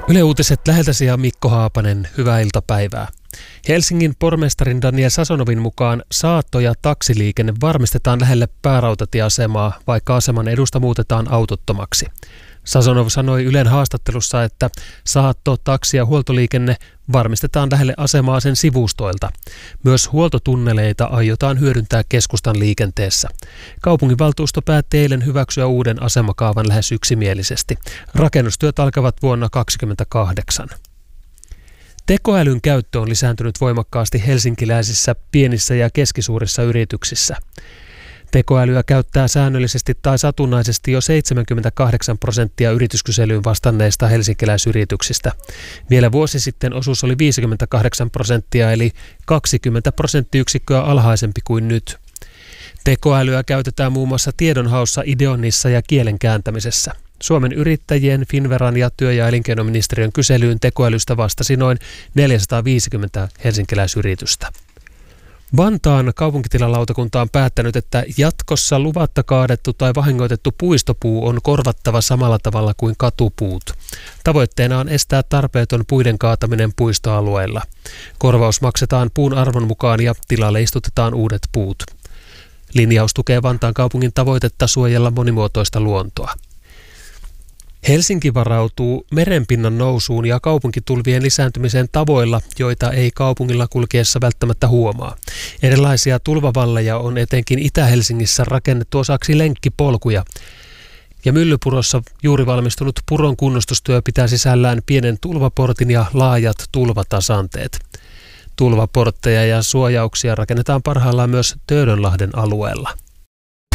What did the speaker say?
Yle Uutiset läheltäsi ja Mikko Haapanen, hyvää iltapäivää. Helsingin pormestarin Daniel Sasonovin mukaan saatto- ja taksiliikenne varmistetaan lähelle päärautatieasemaa, vaikka aseman edusta muutetaan autottomaksi. Sasonov sanoi Ylen haastattelussa, että saatto-, taksi- ja huoltoliikenne varmistetaan lähelle asemaa sen sivustoilta. Myös huoltotunneleita aiotaan hyödyntää keskustan liikenteessä. Kaupunginvaltuusto päätti eilen hyväksyä uuden asemakaavan lähes yksimielisesti. Rakennustyöt alkavat vuonna 2028. Tekoälyn käyttö on lisääntynyt voimakkaasti helsinkiläisissä pienissä ja keskisuurissa yrityksissä. Tekoälyä käyttää säännöllisesti tai satunnaisesti jo 78% yrityskyselyyn vastanneista helsinkiläisyrityksistä. Vielä vuosi sitten osuus oli 58%, eli 20 prosenttiyksikköä alhaisempi kuin nyt. Tekoälyä käytetään muun muassa tiedonhaussa, ideoinnissa ja kielen kääntämisessä. Suomen yrittäjien, Finnveran ja työ- ja elinkeinoministeriön kyselyyn tekoälystä vastasi noin 450 helsinkiläisyritystä. Vantaan kaupunkitilallautakunta on päättänyt, että jatkossa luvatta kaadettu tai vahingoitettu puistopuu on korvattava samalla tavalla kuin katupuut. Tavoitteena on estää tarpeeton puiden kaataminen puistoalueilla. Korvaus maksetaan puun arvon mukaan ja tilalle istutetaan uudet puut. Linjaus tukee Vantaan kaupungin tavoitetta suojella monimuotoista luontoa. Helsinki varautuu merenpinnan nousuun ja kaupunkitulvien lisääntymiseen tavoilla, joita ei kaupungilla kulkiessa välttämättä huomaa. Erilaisia tulvavalleja on etenkin Itä-Helsingissä rakennettu osaksi lenkkipolkuja. Ja Myllypurossa juuri valmistunut puron kunnostustyö pitää sisällään pienen tulvaportin ja laajat tulvatasanteet. Tulvaportteja ja suojauksia rakennetaan parhaillaan myös Töölönlahden alueella.